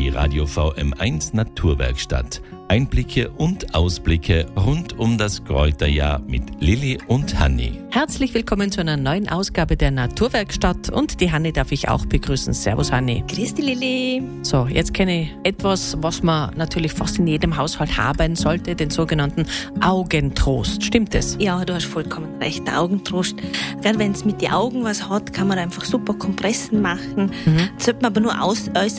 die Radio VM1 Naturwerkstatt. Einblicke und Ausblicke rund um das Kräuterjahr mit Lilli und Hanni. Herzlich willkommen zu einer neuen Ausgabe der Naturwerkstatt und die Hanni darf ich auch begrüßen. Servus Hanni. Grüß dich Lilli. So, jetzt kenne ich etwas, was man natürlich fast in jedem Haushalt haben sollte, den sogenannten Augentrost. Stimmt es? Ja, du hast vollkommen recht, der Augentrost. Gerade wenn es mit den Augen was hat, kann man einfach super Kompressen machen. Sollte man aber nur äußerst